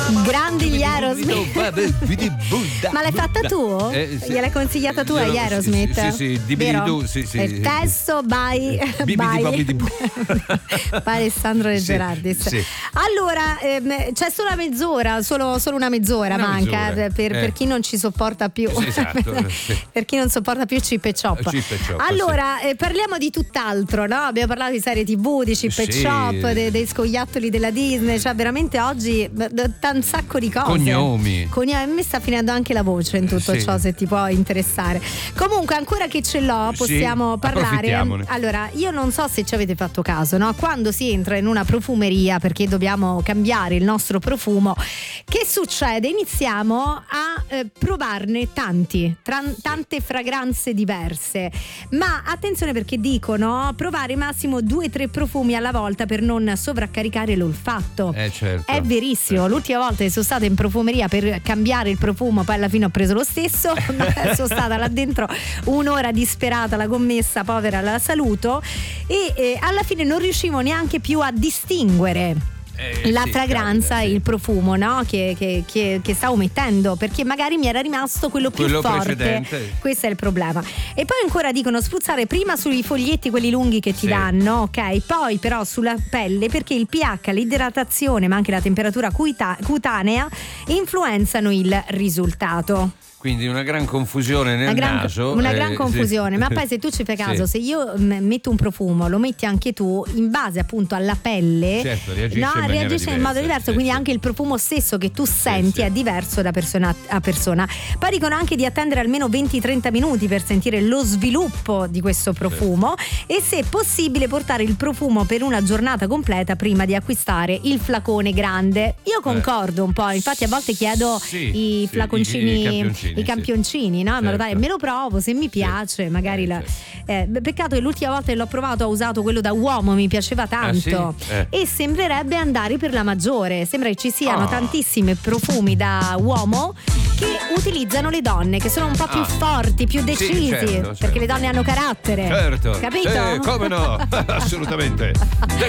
Grandi gli Aerosmith. Ma l'hai fatta tu? Sì. Gliel'hai consigliata tu agli Aerosmith? Sì, dibidi, sì. Il testo by Alessandro De Gerardis. Sì. Allora, c'è solo una mezz'ora, solo una mezz'ora manca per chi non ci sopporta più. Esatto. Per chi non sopporta più Chip e Chop. Allora, parliamo di tutt'altro, no? Abbiamo parlato di serie TV, di Chip e Chop, dei scoiattoli della Disney, cioè veramente oggi un sacco di cose. Cognomi. Mi sta finendo anche la voce in tutto ciò, se ti può interessare. Comunque, ancora che ce l'ho, possiamo parlare. Allora, io non so se ci avete fatto caso, no? Quando si entra in una profumeria perché dobbiamo cambiare il nostro profumo, che succede? Iniziamo a provarne tante fragranze diverse, ma attenzione perché dicono provare massimo 2-3 profumi alla volta per non sovraccaricare l'olfatto. Certo. È verissimo, l'ultima volta che sono stata in profumeria per cambiare il profumo, poi alla fine ho preso lo stesso, ma sono stata là dentro un'ora disperata, la commessa povera la saluto, e alla fine non riuscivo neanche più a distinguere la fragranza e il profumo, no? che stavo mettendo, perché magari mi era rimasto quello più forte precedente. Questo è il problema. E poi ancora dicono spruzzare prima sui foglietti quelli lunghi che ti danno, ok? Poi però sulla pelle, perché il pH, l'idratazione ma anche la temperatura cutanea influenzano il risultato. Quindi una gran confusione nel naso. Una gran confusione, ma poi se tu ci fai caso, se io metto un profumo, lo metti anche tu, in base appunto alla pelle, certo, reagisce in modo diverso, quindi anche il profumo stesso che tu senti è diverso da persona a persona. Poi dicono anche di attendere almeno 20-30 minuti per sentire lo sviluppo di questo profumo e se possibile portare il profumo per una giornata completa prima di acquistare il flacone grande. Io concordo un po', infatti a volte chiedo i flaconcini, i campioncini, no? Me lo provo, se mi piace, magari peccato che l'ultima volta che l'ho provato ho usato quello da uomo, mi piaceva tanto e sembrerebbe andare per la maggiore. Sembra che ci siano tantissimi profumi da uomo che utilizzano le donne, che sono un po' più forti, più decisi, perché le donne hanno carattere, capito? Come no? Assolutamente. The